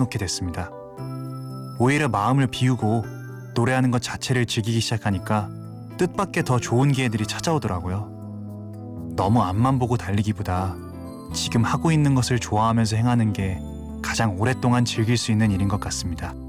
내려놓게 됐습니다. 오히려 마음을 비우고 노래하는 것 자체를 즐기기 시작하니까 뜻밖의 더 좋은 기회들이 찾아오더라고요. 너무 앞만 보고 달리기보다 지금 하고 있는 것을 좋아하면서 행하는 게 가장 오랫동안 즐길 수 있는 일인 것 같습니다.